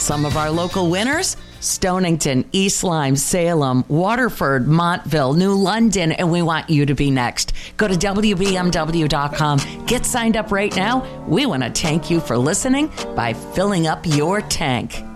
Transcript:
Some of our local winners: Stonington, East Lyme, Salem, Waterford, Montville, New London, and we want you to be next. Go to WBMW.com. Get signed up right now. We want to thank you for listening by filling up your tank.